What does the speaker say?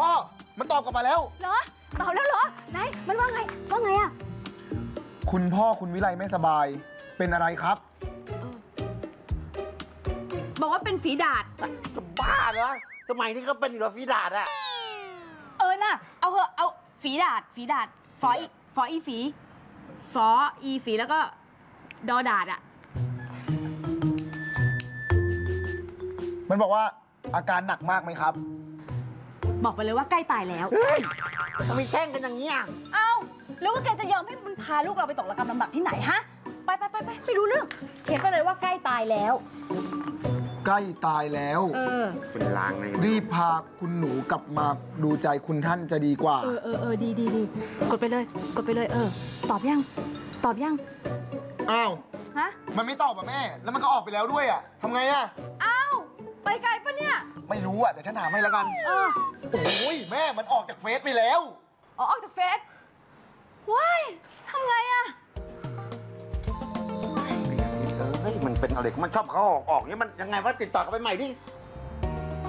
พ่อมันตอบกลับมาแล้วเหรอตอบแล้วเหรอไหนมันว่าไงอะคุณพ่อคุณวิไลไม่สบายเป็นอะไรครับบอกว่าเป็นฝีดาษจะบ้าเหรอสมัยนี้ก็เป็นอยู่แล้วฝีดาษอะน่ะเอาเหอะเอาฝีดาษฟออีฝีแล้วก็ดอดาษอะมันบอกว่าอาการหนักมากไหมครับบอกไปเลยว่าใกล้ตายแล้วเฮ้ยทำไมแช่งกันอย่างนี้อ่ะเอ้าแล้วว่าแกจะยอมให้มันพาลูกเราไปตกระกำลำบากที่ไหนฮะไปรู้เรื่องเขียนไปเลยว่าใกล้ตายแล้วใกล้ตายแล้วเป็นลางไงรีบพาคุณหนูกลับมาดูใจคุณท่านจะดีกว่าดีกดไปเลยตอบยังอ้าวฮะมันไม่ตอบอ่ะแม่แล้วมันก็ออกไปแล้วด้วยอ่ะทำไงอ่ะอ้าวไปไกลปะเนี่ยไม่รู้อ่ะเดี๋ยวฉันถามให้แล้วกันโอ้ยแม่มันออกจากเฟซไปแล้วออกจากเฟซว้ายทำไงอ่ะเฮ้ยมันเป็นอะไรมันชอบเขาออกนี่มันยังไงวะติดต่อกันไปใหม่ดิ